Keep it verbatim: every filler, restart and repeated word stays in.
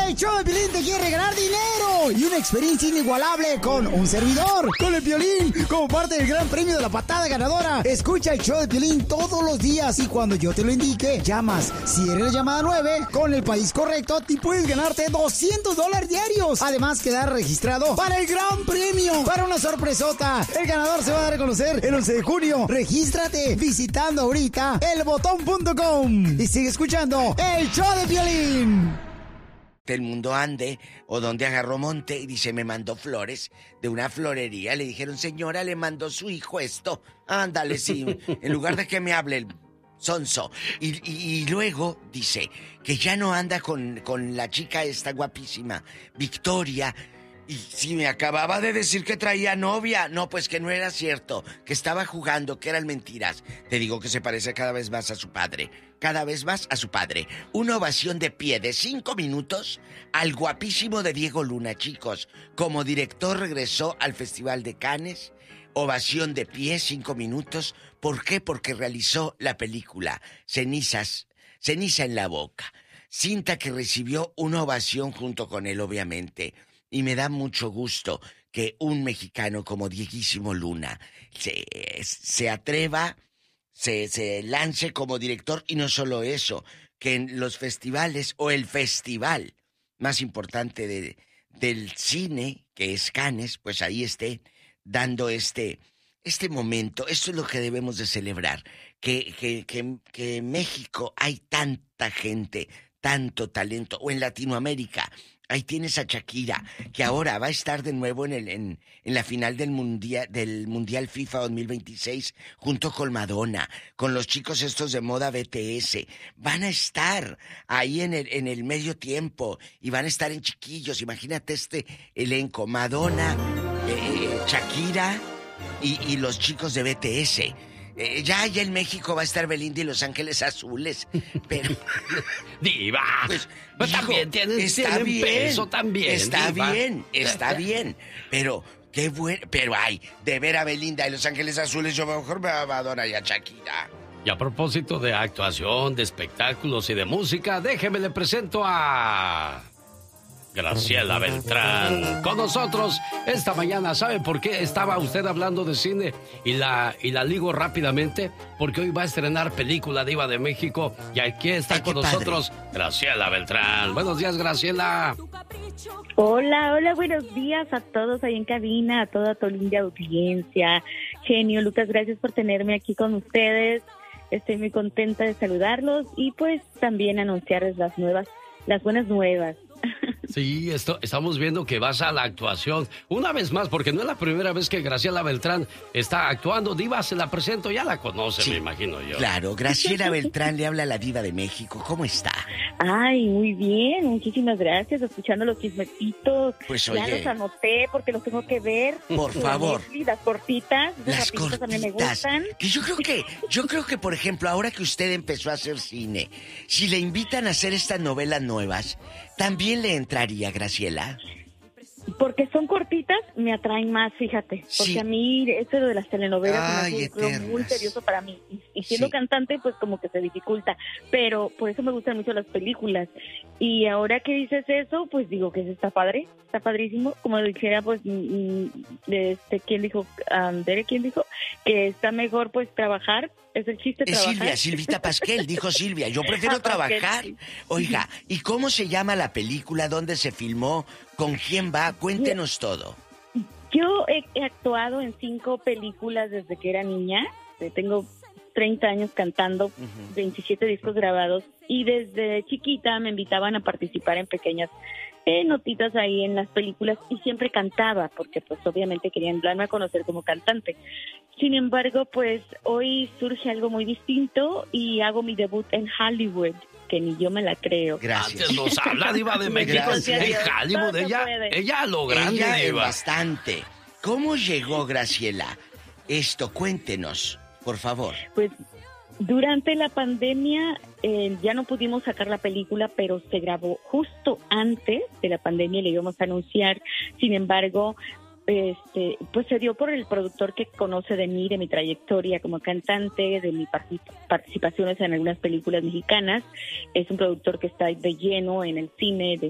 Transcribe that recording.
El show de Piolín te quiere regalar dinero y una experiencia inigualable con un servidor, con el Piolín, como parte del gran premio de la patada ganadora. Escucha el show de Piolín todos los días y cuando yo te lo indique, llamas. Si eres la llamada nueve, con el país correcto, te puedes ganarte doscientos dólares diarios. Además, quedar registrado para el gran premio, para una sorpresota. El ganador se va a dar a conocer el once de junio. Regístrate visitando ahorita el botón punto com y sigue escuchando el show de Piolín. El mundo ande o donde agarró monte y dice, me mandó flores de una florería. Le dijeron, señora, le mandó su hijo esto. Ándale, sí, en lugar de que me hable el sonso. Y, y, y luego dice que ya no anda con, con la chica esta guapísima, Victoria. Y si me acababa de decir que traía novia. No, pues que no era cierto, que estaba jugando, que eran mentiras. Te digo que se parece cada vez más a su padre. Cada vez más a su padre. Una ovación de pie de cinco minutos al guapísimo de Diego Luna, chicos. Como director regresó al Festival de Cannes. Ovación de pie, cinco minutos. ¿Por qué? Porque realizó la película Cenizas, Ceniza en la boca. Cinta que recibió una ovación junto con él, obviamente. Y me da mucho gusto que un mexicano como Dieguísimo Luna se, se atreva, se, se lance como director. Y no solo eso, que en los festivales o el festival más importante de, del cine, que es Cannes, pues ahí esté dando este, este momento. Esto es lo que debemos de celebrar, que, que, que, que en México hay tanta gente, tanto talento, o en Latinoamérica. Ahí tienes a Shakira, que ahora va a estar de nuevo en el en, en la final del mundial del Mundial FIFA dos mil veintiséis junto con Madonna, con los chicos estos de moda B T S. Van a estar ahí en el en el medio tiempo y van a estar en chiquillos. Imagínate este elenco: Madonna, eh, Shakira y, y los chicos de B T S. Eh, ya, ya en México va a estar Belinda y Los Ángeles Azules, pero... ¡Diva! Pues, pues dijo, también tienen, está tienen bien, peso también, Está diva. bien, está bien, pero qué bueno... Pero ay, de ver a Belinda y Los Ángeles Azules, yo mejor me a Madonna y a Shakira. Y a propósito de actuación, de espectáculos y de música, déjeme le presento a... Graciela Beltrán, con nosotros esta mañana. ¿Sabe por qué estaba usted hablando de cine? Y la, y la ligo rápidamente, porque hoy va a estrenar película Diva de México. Y aquí está Ay, con nosotros padre. Graciela Beltrán. Buenos días, Graciela. Hola, hola, buenos días a todos ahí en cabina, a toda tu linda audiencia. Genio, Lucas, gracias por tenerme aquí con ustedes. Estoy muy contenta de saludarlos y pues también anunciarles las nuevas, las buenas nuevas. Sí, esto, estamos viendo que vas a la actuación una vez más, porque no es la primera vez que Graciela Beltrán está actuando. Diva, se la presento, ya la conoce, sí, me imagino yo. Claro, Graciela Beltrán le habla a la Diva de México. ¿Cómo está? Ay, muy bien, muchísimas gracias, escuchando los chismecitos. Pues ya oye, los anoté porque los tengo que ver. Por favor. Netflix, las cortitas, las cortitas también me gustan. Que yo creo que, yo creo que, por ejemplo, ahora que usted empezó a hacer cine, si le invitan a hacer estas novelas nuevas, ¿también le entraría, Graciela? Porque son cortitas, me atraen más, fíjate. Porque sí. A mí eso de las telenovelas Ay, es muy tedioso para mí. Y, y siendo sí. cantante, pues como que se dificulta. Pero por eso me gustan mucho las películas. Y ahora que dices eso, pues digo que está padre, está padrísimo. Como dijera, pues, este, ¿quién dijo? Um, Derek, ¿quién dijo? Que está mejor, pues, trabajar. Es el chiste es trabajar. Silvia, Silvita Pasquel, dijo Silvia. Yo prefiero trabajar. Oiga, ¿y cómo se llama la película? ¿Dónde se filmó? ¿Con quién va? Cuéntenos todo. Yo he, he actuado en cinco películas desde que era niña. Tengo treinta años cantando, uh-huh. veintisiete discos grabados. Y desde chiquita me invitaban a participar en pequeñas eh, notitas ahí en las películas. Y siempre cantaba, porque pues obviamente querían darme a conocer como cantante. Sin embargo, pues hoy surge algo muy distinto y hago mi debut en Hollywood, que ni yo me la creo. Gracias. Antes nos habla, Diva de México. En Hollywood, ella, ella lo grande, ella Diva. Bastante. ¿Cómo llegó, Graciela? Esto, cuéntenos, por favor. Pues durante la pandemia eh, ya no pudimos sacar la película, pero se grabó justo antes de la pandemia y le íbamos a anunciar. Sin embargo, Este, pues se dio por el productor que conoce de mí, de mi trayectoria como cantante, de mis participaciones en algunas películas mexicanas. Es un productor que está de lleno en el cine, de